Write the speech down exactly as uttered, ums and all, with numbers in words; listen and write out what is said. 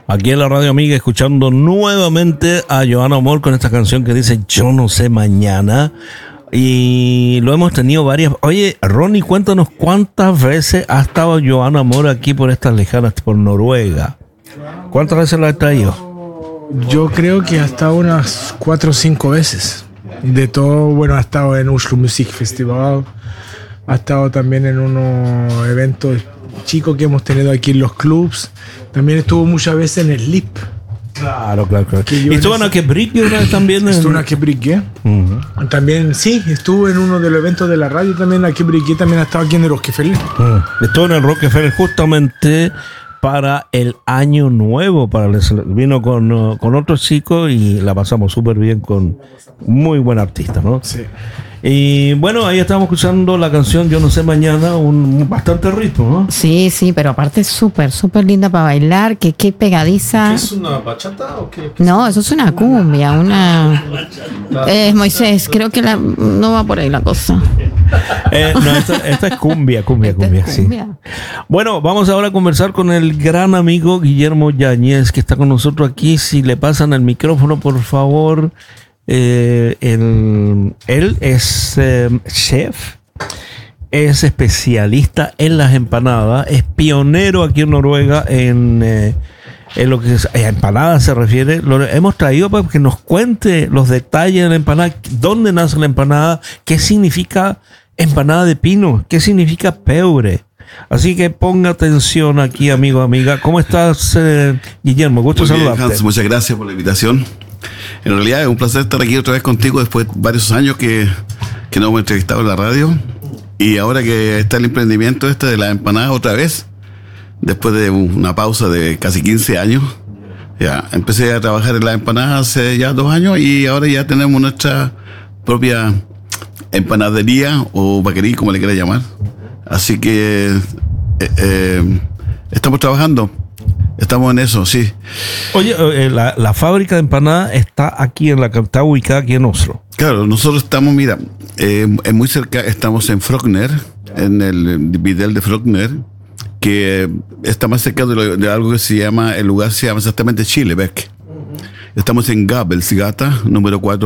Aquí en la Radio Amiga, escuchando nuevamente a Joan Amor con esta canción que dice Yo no sé mañana. Y lo hemos tenido varias. Oye, Ronnie, cuéntanos cuántas veces ha estado Joan Amor aquí por estas lejanas, por Noruega. ¿Cuántas veces la ha traído? Yo creo que ha estado unas cuatro o cinco veces. De todo, bueno, ha estado en Oslo Music Festival, ha estado también en unos eventos chicos que hemos tenido aquí en los clubs. También estuvo muchas veces en el L I P. Claro, claro, claro. ¿Y estuvo en Akebrike una vez también? Estuvo en Akebrike. Uh-huh. También, sí, estuvo en uno de los eventos de la radio también. Akebrike también ha estado aquí en el Rockefeller. Uh, estuvo en el Rockefeller justamente para el año nuevo. Para el, vino con, uh, con otros chicos y la pasamos súper bien con muy buen artista, ¿no? Sí. Y bueno, ahí estamos escuchando la canción Yo no sé mañana, un bastante ritmo, ¿no? Sí, sí, pero aparte es súper, súper linda para bailar, que qué pegadiza. ¿Qué es una bachata o qué? No, eso es una cumbia, una... Eh, Moisés, creo que la... no va por ahí la cosa. Eh, no, esta, esta es cumbia, cumbia, Esta cumbia, es sí. cumbia. Bueno, vamos ahora a conversar con el gran amigo Guillermo Yáñez, que está con nosotros aquí. Si le pasan el micrófono, por favor. Eh, el, él es eh, chef, es especialista en las empanadas, es pionero aquí en Noruega en, eh, en lo que es, a empanadas se refiere. Lo hemos traído para que nos cuente los detalles de la empanada, dónde nace la empanada, qué significa empanada de pino, qué significa pebre. Así que ponga atención aquí, amigo, amiga. ¿Cómo estás, eh, Guillermo? Gusto Muy bien, saludarte. Hans, muchas gracias por la invitación. En realidad es un placer estar aquí otra vez contigo después de varios años que, que nos hemos entrevistado en la radio. Y ahora que está el emprendimiento este de la empanada otra vez, después de una pausa de casi quince años, ya empecé a trabajar en la empanada hace ya dos años y ahora ya tenemos nuestra propia empanadería o bakerí, como le quiera llamar. Así que eh, eh, estamos trabajando. Estamos en eso, sí. Oye, eh, la, la fábrica de empanadas está aquí en la está ubicada aquí en Oslo. Claro, nosotros estamos, mira, eh, es muy cerca, estamos en Frogner, en el Videl de Frogner, que está más cerca de, lo, de algo que se llama, el lugar se llama exactamente Chilebek. Estamos en Gabelsgata, número cuatro.